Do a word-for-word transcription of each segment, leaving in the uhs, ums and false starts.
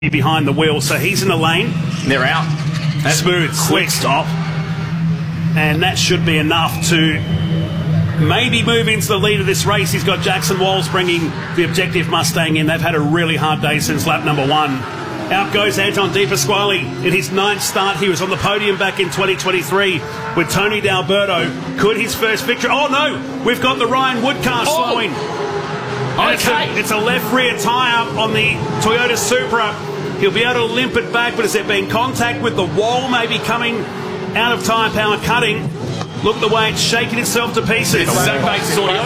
behind the wheel, so he's in the lane. They're out. That's smooth, quick stop. And that should be enough to maybe move into the lead of this race. He's got Jackson Walls bringing the Objective Mustang in. They've had a really hard day since lap number one. Out goes Anton De Pasquale in his ninth start. He was on the podium back in twenty twenty-three with Tony D'Alberto. Could his first victory... Oh, no! We've got the Ryan Wood car oh. slowing. Okay. It's a, it's a left rear tyre on the Toyota Supra. He'll be able to limp it back, but has there been contact with the wall maybe coming out of tyre power cutting? Look at the way it's shaking itself to pieces. Zach Bates' audio.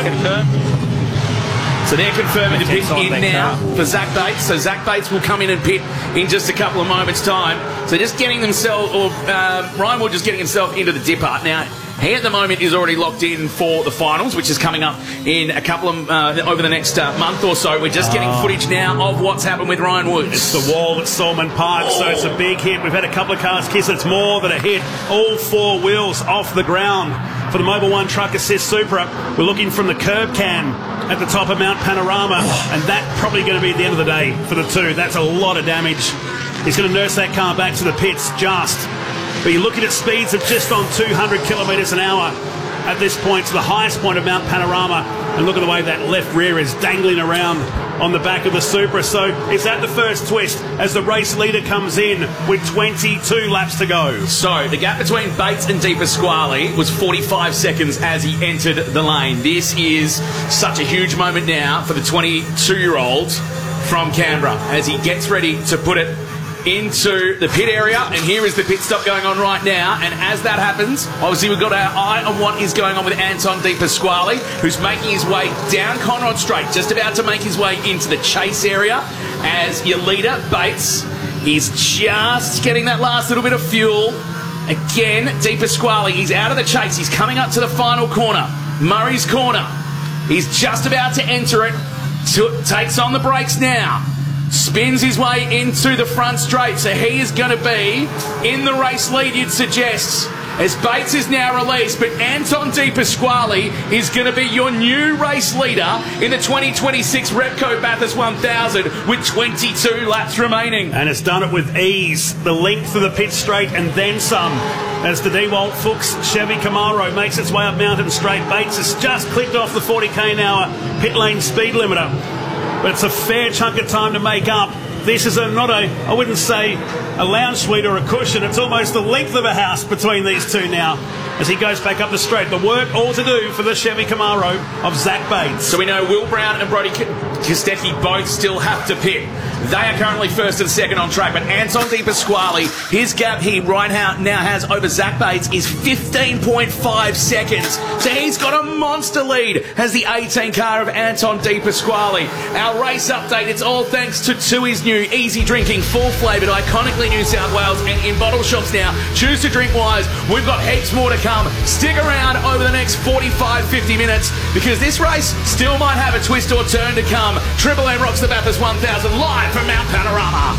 So they're confirming to pit in now for Zach Bates. So Zach Bates will come in and pit in just a couple of moments' time. So just getting themselves, or uh, Ryan Wood just getting himself into the dipper. Now, he at the moment is already locked in for the finals, which is coming up in a couple of, uh, over the next uh, month or so. We're just getting footage now of what's happened with Ryan Wood. It's the wall at Solomon Park, oh. so it's a big hit. We've had a couple of cars kiss. It's more than a hit. All four wheels off the ground for the Mobil one Truck Assist Supra. We're looking from the curb cam at the top of Mount Panorama, and that's probably going to be the end of the day for the two. That's a lot of damage. He's going to nurse that car back to the pits just. But you're looking at speeds of just on two hundred kilometres an hour at this point to the highest point of Mount Panorama. And look at the way that left rear is dangling around on the back of the Supra. So it's at the first twist as the race leader comes in with twenty-two laps to go. So the gap between Bates and De Pasquale was forty-five seconds as he entered the lane. This is such a huge moment now for the twenty-two-year-old from Canberra as he gets ready to put it into the pit area, and here is the pit stop going on right now. And as that happens, obviously we've got our eye on what is going on with Anton De Pasquale, who's making his way down Conrod Straight, just about to make his way into the chase area, as your leader Bates is just getting that last little bit of fuel. Again, De Pasquale, he's out of the chase, he's coming up to the final corner, Murray's corner. He's just about to enter it, to, takes on the brakes now, spins his way into the front straight, so he is going to be in the race lead, you'd suggest, as Bates is now released. But Anton De Pasquale is going to be your new race leader in the twenty twenty-six Repco Bathurst one thousand with twenty-two laps remaining. And it's done it with ease. The length of the pit straight and then some, as the DeWalt Fuchs Chevy Camaro makes its way up Mountain Straight. Bates has just clicked off the forty k an hour pit lane speed limiter. But it's a fair chunk of time to make up. This is a, not a, I wouldn't say a lounge suite or a cushion. It's almost the length of a house between these two now as he goes back up the straight. The work all to do for the Chevy Camaro of Zach Bates. So we know Will Brown and Brody Kostecki both still have to pit. They are currently first and second on track, but Anton De Pasquale, his gap he right now has over Zach Bates is fifteen point five seconds. So he's got a monster lead as the eighteen car of Anton De Pasquale. Our race update, it's all thanks to Tui's new easy drinking, full flavoured, iconically New South Wales and in bottle shops now. Choose to drink wise. We've got heaps more to come. Stick around over the next forty-five, fifty minutes because this race still might have a twist or turn to come. Triple M rocks the Bathurst one thousand live from Mount Panorama.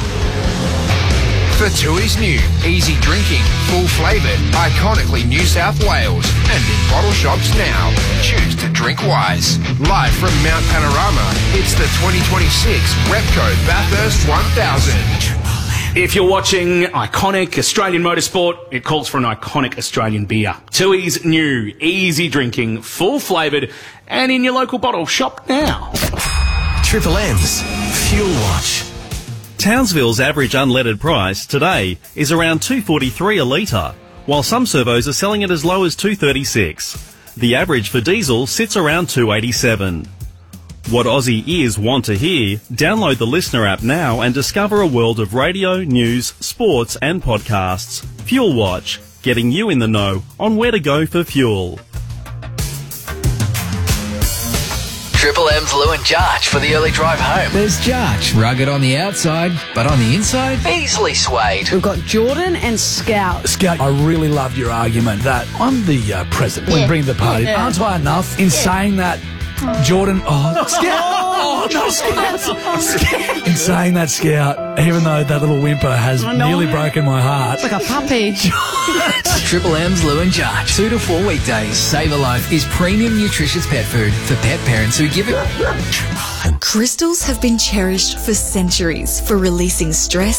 For Tui's new easy drinking, full flavoured, iconically New South Wales and in bottle shops now. Choose to drink wise. Live from Mount Panorama, it's the twenty twenty-six Repco Bathurst one thousand. If you're watching iconic Australian motorsport, it calls for an iconic Australian beer. Tui's new easy drinking, full flavoured, and in your local bottle shop now. Triple M's Fuel Watch. Townsville's average unleaded price today is around two forty-three a litre, while some servos are selling it as low as two thirty-six. The average for diesel sits around two eighty-seven. What Aussie ears want to hear? Download the Listener app now and discover a world of radio, news, sports and podcasts. Fuel Watch, getting you in the know on where to go for fuel. Triple M's Lou and Jarch for the early drive home. There's Jarch, rugged on the outside, but on the inside, easily swayed. We've got Jordan and Scout. Scout, I really loved your argument that I'm the uh, president. Yeah. We bring the party. Yeah. Aren't I enough in yeah. saying that? Jordan, oh, Scout, oh, no, Scout. Scout. In saying that, Scout, even though that little whimper has nearly broken my heart. It's like a puppy. Triple M's Lou and Jarch. Two to four weekdays. Save a Life is premium nutritious pet food for pet parents who give it. Crystals have been cherished for centuries for releasing stress